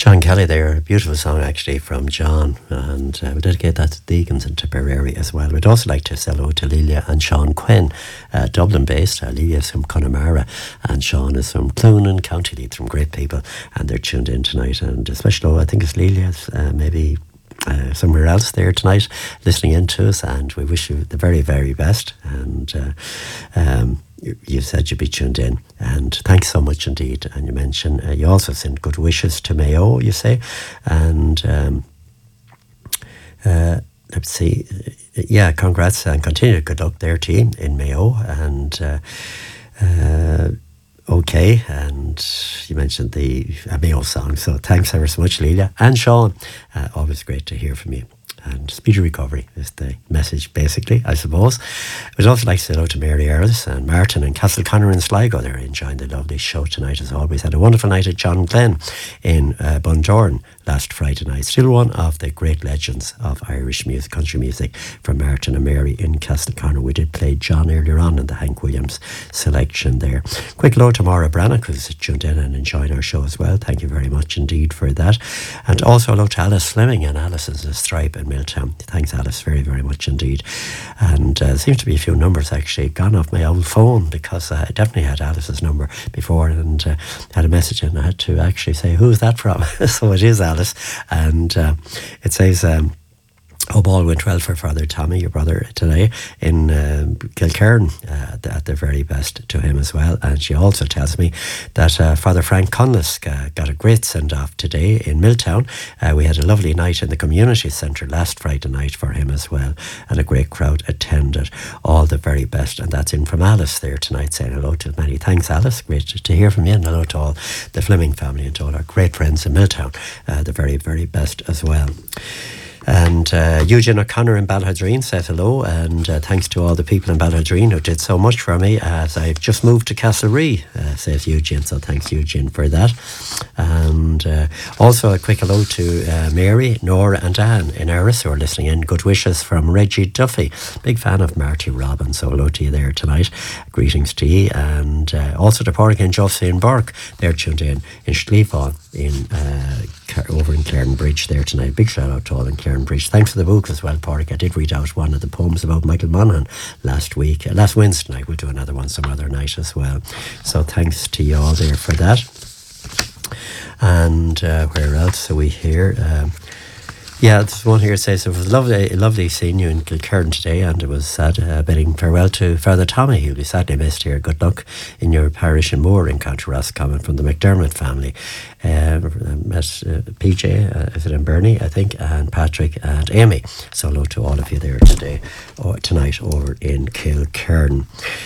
John Kelly there, a beautiful song actually from John, and we dedicate that to Deacons in Tipperary as well. We'd also like to say hello to Lelia and Sean Quinn, Dublin based. Lelia is from Connemara and Sean is from Cloonan, County Leith, from great people, and they're tuned in tonight. And especially, I think it's Lelia's maybe somewhere else there tonight listening in to us, and we wish you the very, very best. And you said you'd be tuned in, and thanks so much indeed. And you mentioned you also sent good wishes to Mayo, you say, and let's see, yeah, congrats and continued good luck there to you in Mayo. And okay, and you mentioned the Mayo song, so thanks ever so much, Lelia and Sean. Always great to hear from you. And speedy recovery is the message, basically, I suppose. We'd also like to say hello to Mary Earls and Martin and Castleconnor and Sligo. They're enjoying the lovely show tonight, as always. Had a wonderful night at John Glenn in Bundoran last Friday night. Still one of the great legends of Irish music, country music, from Martin and Mary in Castleconnor. We did play John earlier on in the Hank Williams selection there. Quick hello to Maura Brannock, who's tuned in and enjoying our show as well. Thank you very much indeed for that. And also hello to Alice Fleming and Alice's Stripe in Milltown. Thanks, Alice, very, very much indeed. And there seems to be a few numbers actually gone off my old phone, because I definitely had Alice's number before and had a message, and I had to actually say, who's that from? So it is Alice. And it says, hope all went well for Father Tommy, your brother, today in Kilcairn. At the very best to him as well. And she also tells me that Father Frank Conless got a great send-off today in Milltown. We had a lovely night in the community centre last Friday night for him as well, and a great crowd attended. All the very best. And that's in from Alice there tonight, saying hello to many. Thanks, Alice. Great to hear from you, and hello to all the Fleming family and to all our great friends in Milltown. The very, very best as well. And Eugene O'Connor in Balhadreen says hello, and thanks to all the people in Balhadreen who did so much for me as I've just moved to Castlerea, says Eugene, so thanks Eugene for that. And also a quick hello to Mary, Nora and Anne in Erris, who are listening in. Good wishes from Reggie Duffy, big fan of Marty Robbins, so hello to you there tonight. Greetings to you. And also to Pádraig and Josephine Burke, they're tuned in Schlieffen over in Clarenbridge there tonight. Big shout out to all in Clarenbridge. Thanks for the book as well, Pádraig. I did read out one of the poems about Michael Monaghan last Wednesday night. We'll do another one some other night as well. So thanks to you all there for that. And where else are we here? Yeah, this one here says, it was lovely seeing you in Kilcairn today, and it was sad bidding farewell to Father Tommy. He'll be sadly missed here. Good luck in your parish in Moore in County Roscommon from the McDermott family. Met PJ, is it in Bernie, I think, and Patrick and Amy. So hello to all of you there tonight over in Kilcairn.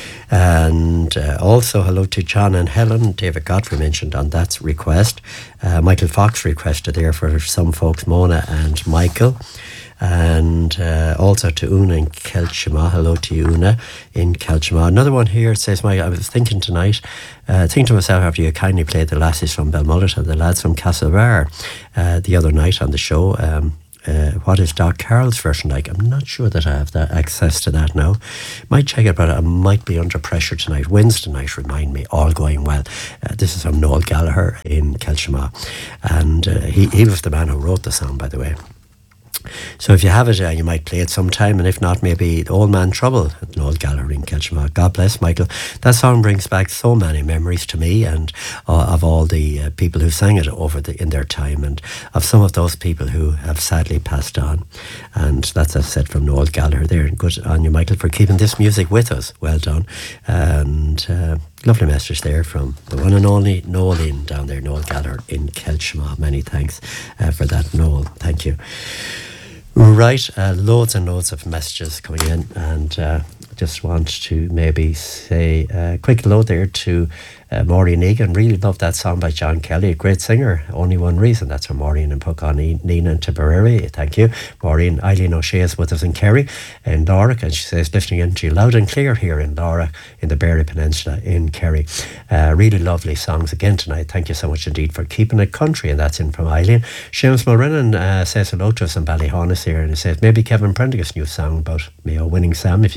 And also hello to John and Helen. David Godfrey mentioned on that request. Michael Fox requested there for some folks, Mona and Michael. And also to Una in Kelchima. Hello to you, Una in Kelchima. Another one here says, I was thinking tonight, thinking to myself after you kindly played the lassies from Belmullet and the lads from Castlebar the other night on the show. What is Doc Carroll's version like? I'm not sure that I have that access to that now. Might check it, but I might be under pressure tonight. Wednesday night, remind me, all going well. This is from Noel Gallagher in Kelchima, and he was the man who wrote the song, by the way. So if you have it, you might play it sometime, and if not, maybe Old Man Trouble at Noel Gallagher in Kelchima. God bless Michael. That song brings back so many memories to me, and of all the people who sang it in their time, and of some of those people who have sadly passed on. And that's, as I said, from Noel Gallagher there. And good on you, Michael, for keeping this music with us. Well done. And lovely message there from the one and only Noeline down there, Noel Gallagher in Kelchima. Many thanks for that, Noel. Thank you. Right, loads and loads of messages coming in, and just want to maybe say a quick hello there to Maureen Egan. Really love that song by John Kelly, a great singer. Only One Reason. That's from Maureen and Puckon, Nina and Tipperary. Thank you. Maureen. Eileen O'Shea is with us in Kerry in Lara, and she says listening into you loud and clear here in Lara in the Berry Peninsula in Kerry. Really lovely songs again tonight. Thank you so much indeed for keeping it country, and that's in from Eileen. Seamus Mulrennan says hello to us in Ballyhonus here, and he says maybe Kevin Prendergast's new song about Mayo winning Sam if you get a chance.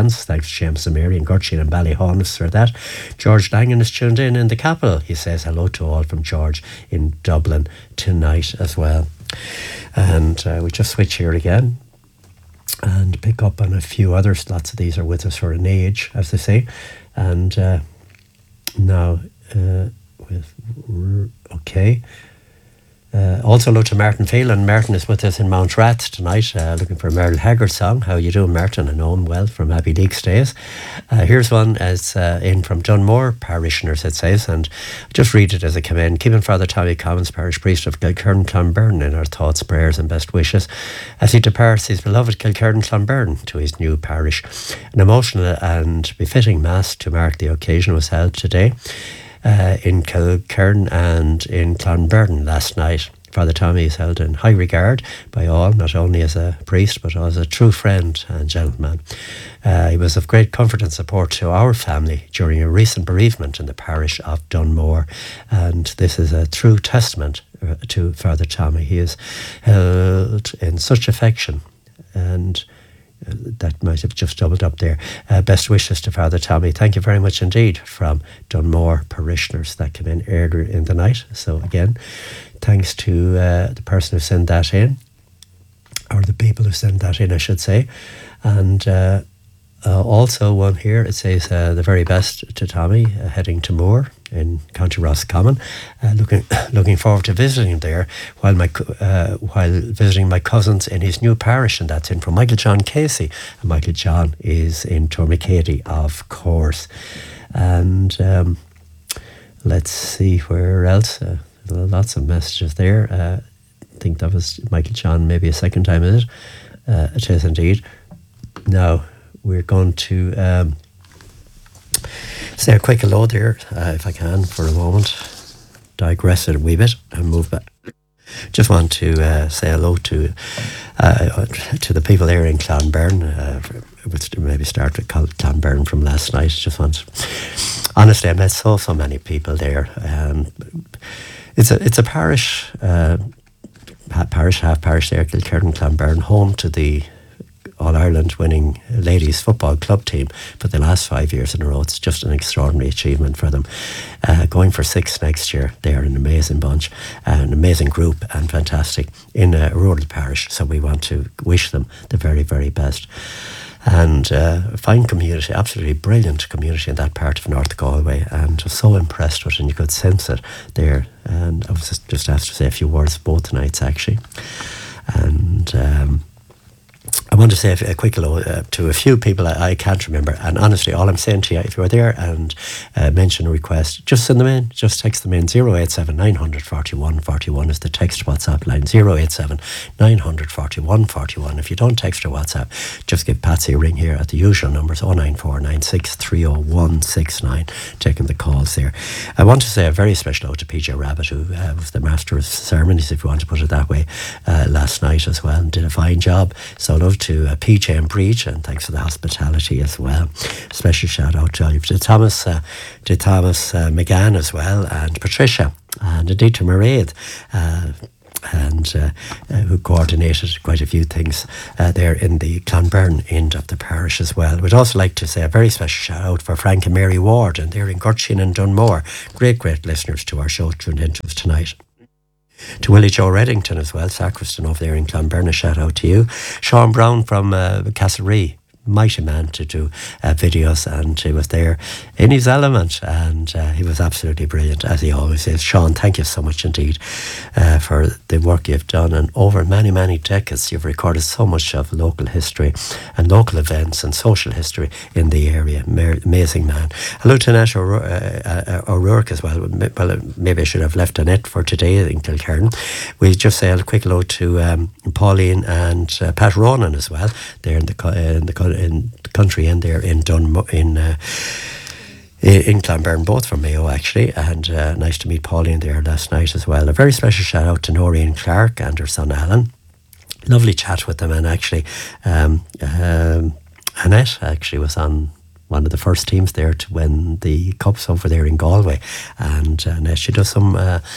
Gans. Thanks to James and Mary and Gertrude and Ballyhonus for that. George Langan is tuned in the capital. He says hello to all from George in Dublin tonight as well. And we just switch here again and pick up on a few others. Lots of these are with us for an age, as they say. And now, okay. Also hello to Martin Phelan. Martin is with us in Mount Rath tonight, looking for a Merle Haggard song. How you doing, Martin? I know him well from Abbey Leaks days. Here's one as in from Dunmore parishioners, it says, and just read it as it came in. Keeping Father Tommy Commons, parish priest of Kilkerran Clonberne, in our thoughts, prayers and best wishes as he departs his beloved Kilkerran Clonberne to his new parish. An emotional and befitting mass to mark the occasion was held today in Kilkerran and in Clonberne last night. Father Tommy is held in high regard by all, not only as a priest but as a true friend and gentleman. He was of great comfort and support to our family during a recent bereavement in the parish of Dunmore, and this is a true testament to Father Tommy. He is held in such affection, and that might have just doubled up there. Best wishes to Father Tommy. Thank you very much indeed from Dunmore parishioners. That came in earlier in the night. So again, thanks to the person who sent that in, or the people who sent that in, I should say. And also one here, it says the very best to Tommy, heading to Moore in County Roscommon. Looking forward to visiting there while visiting my cousins in his new parish, and that's in from Michael John Casey. And Michael John is in Tormacady, of course. And let's see where else. Lots of messages there. I think that was Michael John maybe a second time, is it? It is indeed. Now we're going to say a quick hello there, if I can, for a moment. Digress it a wee bit and move back. Just want to say hello to the people there in Clonberne. We'll maybe start with Clonberne from last night. Just want, honestly, I met so many people there. It's a parish, half parish there, Kilkerran Clonberne, home to the All-Ireland winning ladies football club team for the last 5 years in a row. It's just an extraordinary achievement for them. Going for 6 next year. They are an amazing bunch, an amazing group, and fantastic in a rural parish. So we want to wish them the very, very best. And fine community, absolutely brilliant community in that part of North Galway, and was so impressed with it, and you could sense it there. And I was just asked to say a few words both nights, actually. And I want to say a quick hello to a few people I can't remember, and honestly, all I'm saying to you, if you were there and mention a request, just send them in, just text them in. 087 941 41 is the text WhatsApp line. 087 941 41. If you don't text or WhatsApp, just give Patsy a ring here at the usual numbers, 09496 30169, taking the calls there. I want to say a very special hello to PJ Rabbit, who was the master of ceremonies, if you want to put it that way, last night as well, and did a fine job. So love to PJ and Breach, and thanks for the hospitality as well. Special shout out to Thomas McGann as well, and Patricia, and indeed to Mairead, who coordinated quite a few things there in the Clonberne end of the parish as well. We'd also like to say a very special shout out for Frank and Mary Ward, and they're in Gurchin and Dunmore. Great listeners to our show, tuned into us tonight. To Willie Joe Reddington as well, sacristan over there in Clonberne, a shout out to you. Sean Brown from Castlerea, mighty man to do videos, and he was there in his element, and he was absolutely brilliant, as he always is. Sean, thank you so much indeed for the work you've done, and over many decades you've recorded so much of local history and local events and social history in the area. Amazing man. Hello to Annette O'Rourke as well. Well, maybe I should have left Annette for today in Kilkerran. We'll just say a quick hello to Pauline and Pat Ronan as well, there in the country and there in Clonberne, both from Mayo actually, and nice to meet Pauline there last night as well. A very special shout out to Noreen Clark and her son Alan. Lovely chat with them, and actually Annette actually was on one of the first teams there to win the cups over there in Galway, and Annette, she does some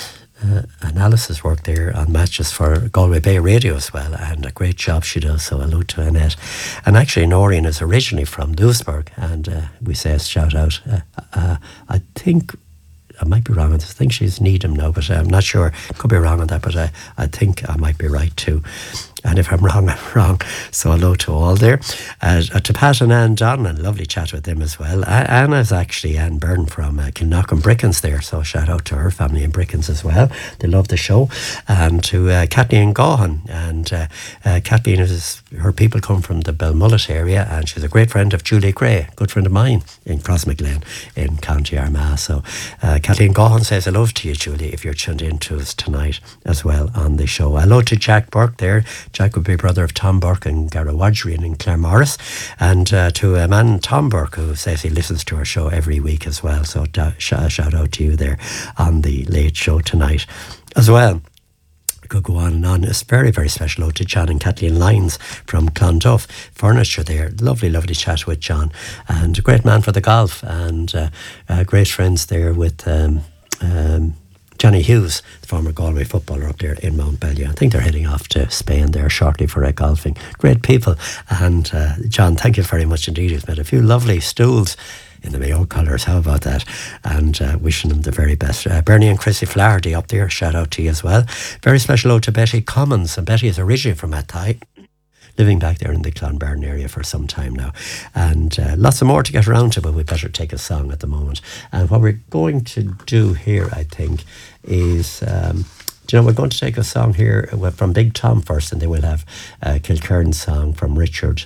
analysis work there on matches for Galway Bay Radio as well, and a great job she does, so hello to Annette. And actually Noreen is originally from Lewisburg, and we say a shout out. I think I might be wrong on this. I think she's Needham now, but I'm not sure. Could be wrong on that, but I think I might be right too. And if I'm wrong, I'm wrong. So hello to all there. To Pat and Anne Donlan, lovely chat with them as well. Anna's actually Anne Byrne from Kilknock and Brickens there, so shout out to her family in Brickens as well. They love the show. And to Kathleen Gaughan. And Kathleen, her people come from the Belmullet area, and she's a great friend of Julie Gray, good friend of mine in Crossmaglen in County Armagh. So Kathleen Gaughan says hello to you, Julie, if you're tuned in to us tonight as well on the show. Hello to Jack Burke there. Jack would be brother of Tom Burke and Garrawadrian in Claremorris. And to a man, Tom Burke, who says he listens to our show every week as well. So shout out to you there on the late show tonight as well. I could go on and on. It's very, very special to John and Kathleen Lyons from Clonduff Furniture there. Lovely, lovely chat with John. And a great man for the golf, and great friends there with Johnny Hughes, the former Galway footballer up there in Mount Bellew. I think they're heading off to Spain there shortly for golfing. Great people. And John, thank you very much indeed. He's made a few lovely stools in the Mayo colours. How about that? And wishing them the very best. Bernie and Chrissy Flaherty up there, shout out to you as well. Very special hello to Betty Commons, and Betty is originally from Athy, living back there in the Clonberne area for some time now. And lots of more to get around to, but we better take a song at the moment. And what we're going to do here, I think, is we're going to take a song here from Big Tom first, and then we'll have Kilkerran's song from Richard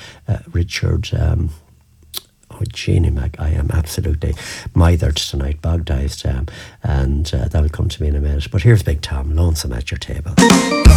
Jeannie Mac. I am absolutely mithered tonight, bogdized, and that will come to me in a minute. But here's Big Tom, Lonesome at Your Table.